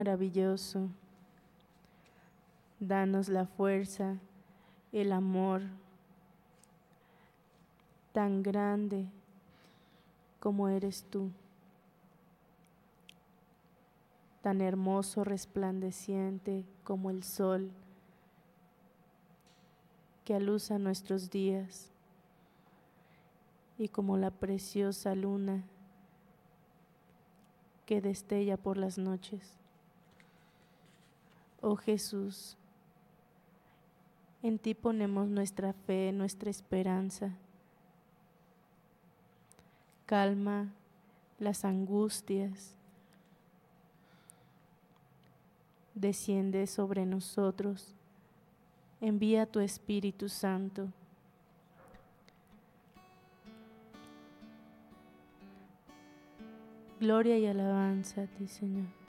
maravilloso. Danos la fuerza, el amor tan grande como eres tú, tan hermoso, resplandeciente como el sol que aluza nuestros días y como la preciosa luna que destella por las noches. Oh Jesús, en ti ponemos nuestra fe, nuestra esperanza. Calma las angustias, desciende sobre nosotros, envía tu Espíritu Santo. Gloria y alabanza a ti, Señor.